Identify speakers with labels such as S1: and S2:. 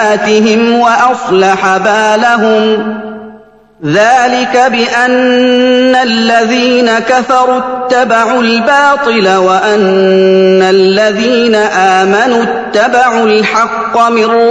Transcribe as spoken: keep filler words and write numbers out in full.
S1: سيئاتهم وأصلح بالهم ذلك بأن الذين كفروا اتبعوا الباطل وأن الذين آمنوا اتبعوا الحق من